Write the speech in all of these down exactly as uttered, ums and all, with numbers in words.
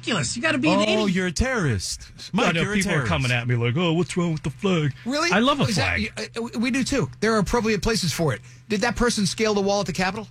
ridiculous. You got to be an Oh, idiot. you're a terrorist. Mike, I know you're a people terrorist. are coming at me like, oh, what's wrong with the flag? Really? I love a Is that- flag. uh, we do too. There are appropriate places for it. Did that person scale the wall at the Capitol?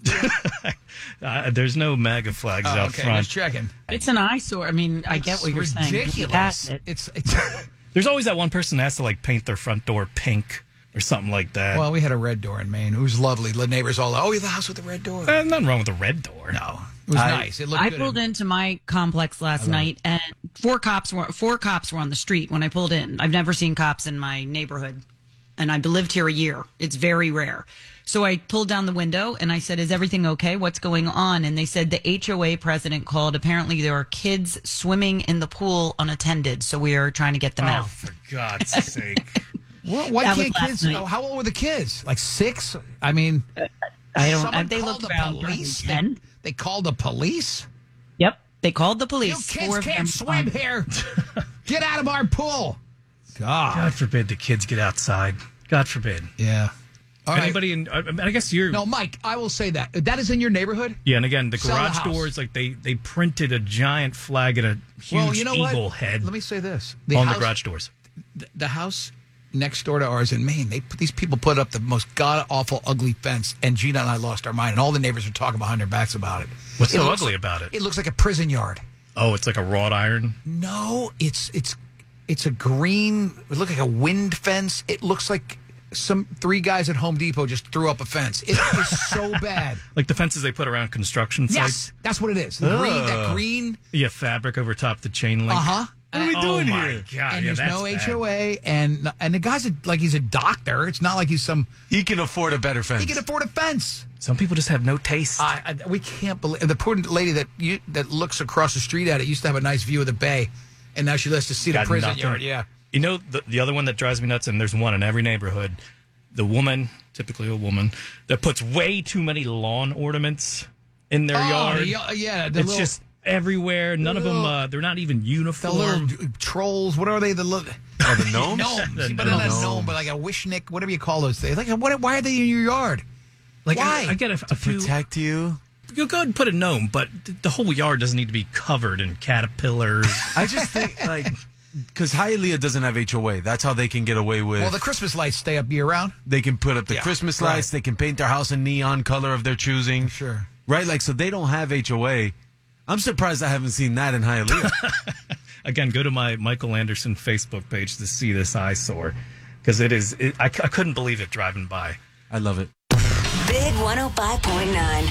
uh, there's no MAGA flags Oh, out okay, front. just checking. It's an eyesore. I mean, I get what you're saying. Ridiculous. It. It's it's. There's always that one person that has to like paint their front door pink or something like that. Well, we had a red door in Maine. It was lovely. The neighbors all, oh, you're the house with the red door. Uh, nothing wrong with the red door. No, it was I- nice. It looked I good. pulled into my complex last night, and four cops were four cops were on the street when I pulled in. I've never seen cops in my neighborhood, and I've lived here a year. It's very rare. So I pulled down the window and I said, "Is everything okay? What's going on?" And they said the H O A president called. Apparently, there are kids swimming in the pool unattended, so we are trying to get them Oh, out. for God's sake. Well, why That was can't last kids? night. Oh, how old were the kids? Like six? I mean, I don't. someone They called look the around police. They, ten. they called the police. Yep, they called the You police. kids Four of can't them- swim here. Get out of our pool. God. God forbid the kids get outside. God forbid. Yeah. All right. Anybody in, I, I guess you're. No, Mike, I will say that. That is in your neighborhood? Yeah, and again, the Sell the garage house. doors, like they, they printed a giant flag and a huge Well, you know eagle what? head Let me say this. The on house, the garage doors. The, the house next door to ours in Maine, they these people put up the most god-awful, ugly fence, and Gina and I lost our mind, and all the neighbors are talking behind their backs about it. What's It so looks ugly like- about it? It looks like a prison yard. Oh, it's like a wrought iron. No, it's it's it's a green. It looks like a wind fence. It looks like some three guys at Home Depot just threw up a fence. It is so bad. Like the fences they put around construction sites. Yes, that's what it is. The green, that green. Yeah, fabric over top the chain link. Uh huh. What are we Oh doing my here? God, And yeah, there's that's no bad. H O A, and and the guy's a, like he's a doctor. It's not like he's some. He can afford a better fence. He can afford a fence. Some people just have no taste. I, I, we can't believe the poor lady that you, that looks across the street at it used to have a nice view of the bay, and now she lets us see the Got prison nothing. yard. Yeah. You know, the, the other one that drives me nuts, and there's one in every neighborhood, the woman, typically a woman, that puts way too many lawn ornaments in their Oh, yard. yeah, yeah, the it's little- just everywhere. None of them, little- uh, they're not even The uniform. little trolls, what are they? The little Oh, the gnomes? gnomes, The but not a gnomes. gnome, but like a wishnik, whatever you call those things. Like, what? Why are they in your yard? like, why? I, I get a, a few. Protect you. You go ahead and put a gnome, but th- the whole yard doesn't need to be covered in caterpillars. I just think, like, because Hialeah doesn't have H O A. That's how they can get away with. Well, the Christmas lights stay up year round. They can put up the Yeah, Christmas right. lights. They can paint their house a neon color of their choosing. Sure. Right? Like, so they don't have H O A. I'm surprised I haven't seen that in Hialeah. Again, go to my Michael Anderson Facebook page to see this eyesore, because it is. It, I, c- I couldn't believe it driving by. I love it. Big one oh five point nine.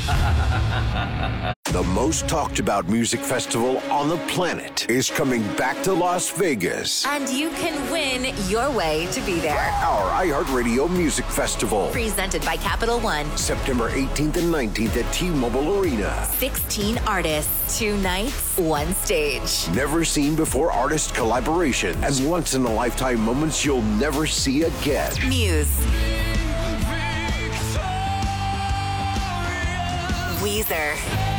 The most talked about music festival on the planet is coming back to Las Vegas. And you can win your way to be there. Our iHeartRadio Music Festival. Presented by Capital One. September eighteenth and nineteenth at T-Mobile Arena. sixteen artists, two nights, one stage. Never seen before artist collaborations and once in a lifetime moments you'll never see again. Muse. Weezer.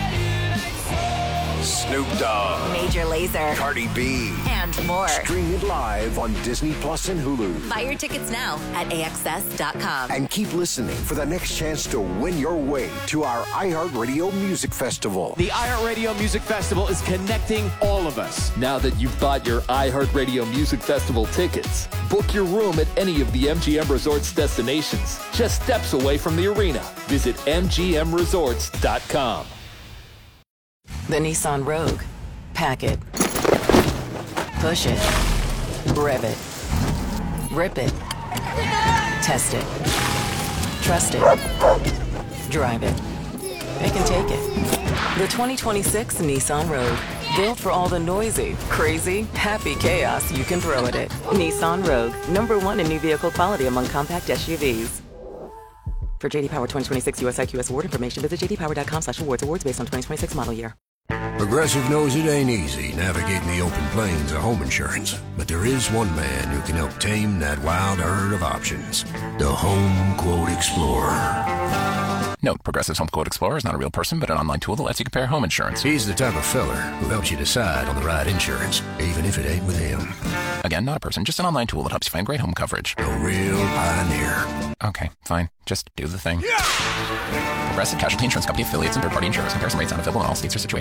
Snoop Dogg. Major Lazer. Cardi B. And more. Stream it live on Disney Plus and Hulu. Buy your tickets now at A X S dot com. And keep listening for the next chance to win your way to our iHeartRadio Music Festival. The iHeartRadio Music Festival is connecting all of us. Now that you've bought your iHeartRadio Music Festival tickets, book your room at any of the M G M Resorts destinations, just steps away from the arena. Visit M G M resorts dot com. The Nissan Rogue. Pack it. Push it. Rev it. Rip it. Test it. Trust it. Drive it. Pick and take it. The twenty twenty-six Nissan Rogue. Built for all the noisy, crazy, happy chaos you can throw at it. Nissan Rogue. Number one in new vehicle quality among compact S U Vs. For J D Power twenty twenty-six U S I Q S award information, visit j d power dot com slash awards. Awards based on twenty twenty-six model year. Progressive knows it ain't easy navigating the open plains of home insurance, but there is one man who can help tame that wild herd of options. The Home Quote Explorer. Note, Progressive's Home Quote Explorer is not a real person, but an online tool that lets you compare home insurance. He's the type of feller who helps you decide on the right insurance, even if it ain't with him. Again, not a person, just an online tool that helps you find great home coverage. A real pioneer. Okay, fine. Just do the thing. Progressive Casualty Insurance Company affiliates and third-party insurers. Comparison rates not available in all states or situations.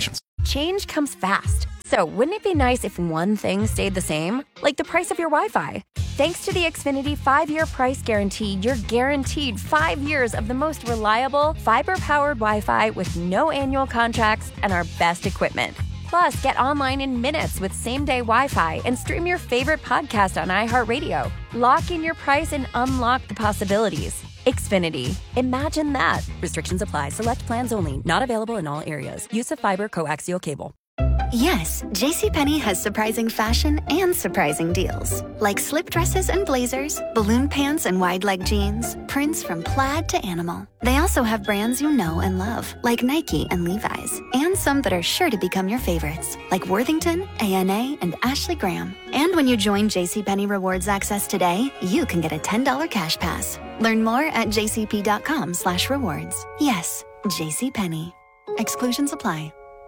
change comes fast. So wouldn't it be nice if one thing stayed the same? Like the price of your Wi-Fi. Thanks to the Xfinity five-year price guarantee, you're guaranteed five years of the most reliable, fiber-powered Wi-Fi with no annual contracts and our best equipment. Plus, get online in minutes with same-day Wi-Fi and stream your favorite podcast on iHeartRadio. Lock in your price and unlock the possibilities. Xfinity. Imagine that. Restrictions apply. Select plans only. Not available in all areas. Use of fiber coaxial cable. Yes, JCPenney has surprising fashion and surprising deals. Like slip dresses and blazers, balloon pants and wide leg jeans, prints from plaid to animal. They also have brands you know and love, like Nike and Levi's, and some that are sure to become your favorites, like Worthington, A N A, and Ashley Graham. And when you join JCPenney Rewards Access today, you can get a ten dollars cash pass. Learn more at jcp.com slash rewards. Yes, JCPenney. Exclusions apply.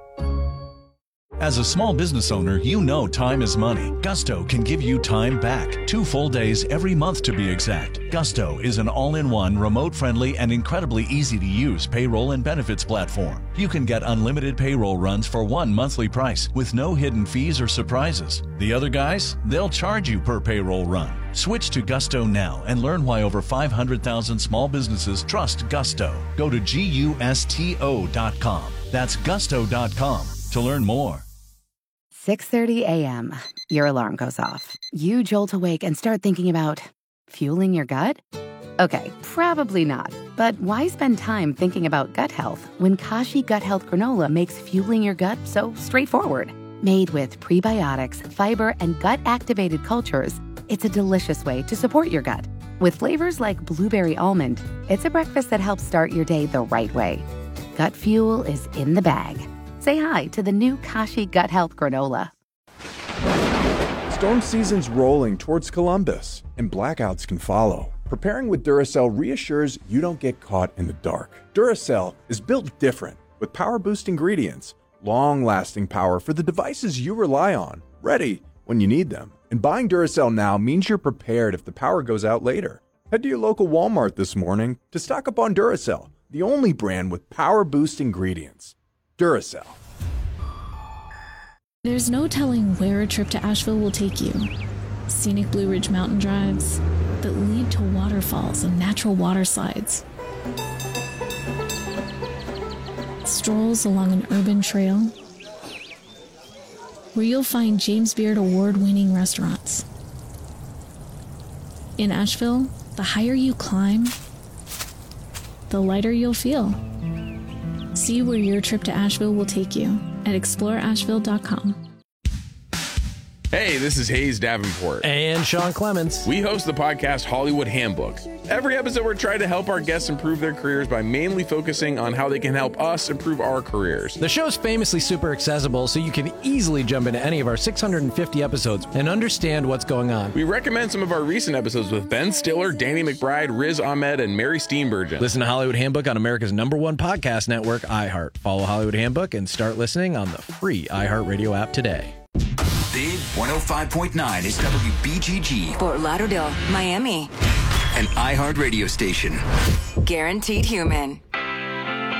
As a small business owner, you know time is money. Gusto can give you time back. Two full days every month to be exact. Gusto is an all-in-one, remote-friendly, and incredibly easy-to-use payroll and benefits platform. You can get unlimited payroll runs for one monthly price with no hidden fees or surprises. The other guys, they'll charge you per payroll run. Switch to Gusto now and learn why over five hundred thousand small businesses trust Gusto. Go to gusto dot com. That's gusto dot com to learn more. six thirty a.m. Your alarm goes off. You jolt awake and start thinking about fueling your gut? Okay, probably not. But why spend time thinking about gut health when Kashi Gut Health Granola makes fueling your gut so straightforward? Made with prebiotics, fiber, and gut-activated cultures, it's a delicious way to support your gut. With flavors like blueberry almond, it's a breakfast that helps start your day the right way. Gut fuel is in the bag. Say hi to the new Kashi Gut Health Granola. Storm season's rolling towards Columbus, and blackouts can follow. Preparing with Duracell reassures you don't get caught in the dark. Duracell is built different, with power-boost ingredients, long-lasting power for the devices you rely on, ready when you need them. And buying Duracell now means you're prepared if the power goes out later. Head to your local Walmart this morning to stock up on Duracell, the only brand with power-boost ingredients. Duracell. There's no telling where a trip to Asheville will take you. Scenic Blue Ridge mountain drives that lead to waterfalls and natural water slides. Strolls along an urban trail where you'll find James Beard award-winning restaurants. In Asheville, the higher you climb, the lighter you'll feel. See where your trip to Asheville will take you at explore asheville dot com. Hey, this is Hayes Davenport. And Sean Clements. We host the podcast Hollywood Handbook. Every episode, we're trying to help our guests improve their careers by mainly focusing on how they can help us improve our careers. The show's famously super accessible, so you can easily jump into any of our six hundred fifty episodes and understand what's going on. We recommend some of our recent episodes with Ben Stiller, Danny McBride, Riz Ahmed, and Mary Steenburgen. Listen to Hollywood Handbook on America's number one podcast network, iHeart. Follow Hollywood Handbook and start listening on the free iHeartRadio app today. Big one oh five point nine is W B G G. Fort Lauderdale, Miami. An iHeart radio station. Guaranteed human.